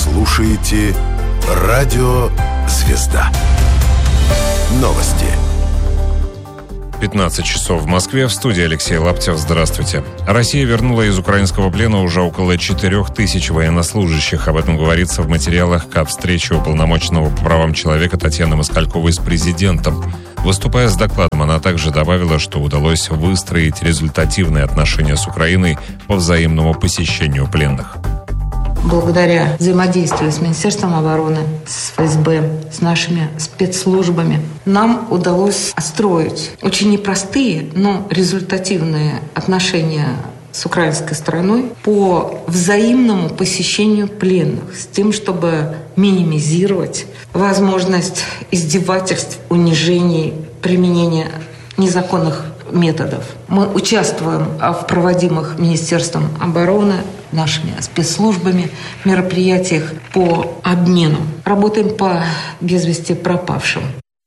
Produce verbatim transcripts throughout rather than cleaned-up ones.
слушаете Радио «Звезда». Новости. пятнадцать часов в Москве. В студии Алексей Лаптев. Здравствуйте. Россия вернула из украинского плена уже около четырех тысяч военнослужащих. Об этом говорится в материалах ко встрече уполномоченного по правам человека Татьяны Москальковой с президентом. Выступая с докладом, она также добавила, что удалось выстроить результативные отношения с Украиной по взаимному посещению пленных. Благодаря взаимодействию с Министерством обороны, с эф эс бэ, с нашими спецслужбами, нам удалось строить очень непростые, но результативные отношения с украинской стороной по взаимному посещению пленных, с тем, чтобы минимизировать возможность издевательств, унижений, применения незаконных методов. Мы участвуем в проводимых Министерством обороны, нашими спецслужбами мероприятиях по обмену. Работаем по без вести пропавшим.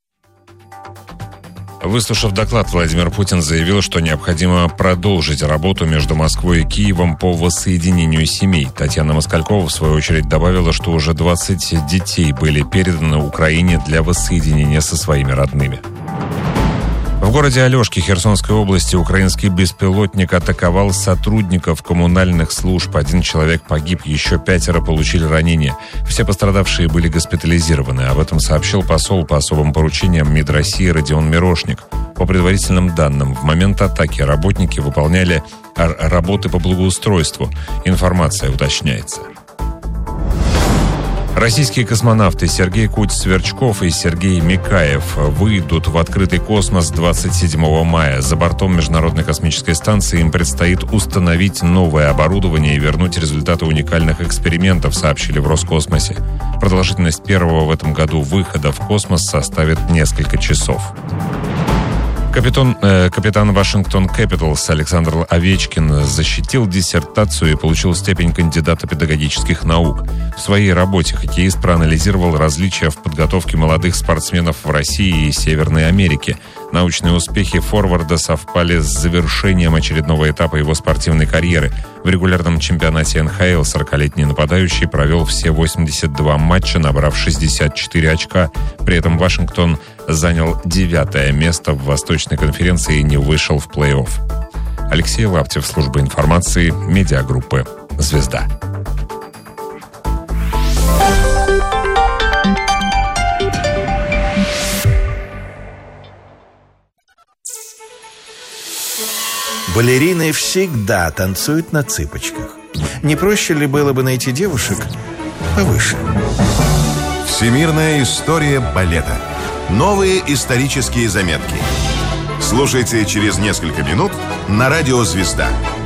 Выслушав доклад, Владимир Путин заявил, что необходимо продолжить работу между Москвой и Киевом по воссоединению семей. Татьяна Москалькова, в свою очередь, добавила, что уже двадцать детей были переданы Украине для воссоединения со своими родными. В городе Алешки Херсонской области украинский беспилотник атаковал сотрудников коммунальных служб. Один человек погиб, еще пятеро получили ранения. Все пострадавшие были госпитализированы. Об этом сообщил посол по особым поручениям МИД России Родион Мирошник. По предварительным данным, в момент атаки работники выполняли работы по благоустройству. Информация уточняется. Российские космонавты Сергей Куть-Сверчков и Сергей Микаев выйдут в открытый космос двадцать седьмого мая. За бортом Международной космической станции им предстоит установить новое оборудование и вернуть результаты уникальных экспериментов, сообщили в Роскосмосе. Продолжительность первого в этом году выхода в космос составит несколько часов. Капитан, э, капитан Вашингтон Кэпиталс Александр Овечкин защитил диссертацию и получил степень кандидата педагогических наук. В своей работе хоккеист проанализировал различия в подготовке молодых спортсменов в России и Северной Америке. Научные успехи форварда совпали с завершением очередного этапа его спортивной карьеры. В регулярном чемпионате эн ха эл сорокалетний нападающий провел все восемьдесят два матча, набрав шестьдесят четыре очка. При этом Вашингтон занял девятое место в Восточной конференции и не вышел в плей-офф. Алексей Лаптев, служба информации, медиагруппы «Звезда». Балерины всегда танцуют на цыпочках. Не проще ли было бы найти девушек повыше? Всемирная история балета. Новые исторические заметки. Слушайте через несколько минут на Радио «Звезда».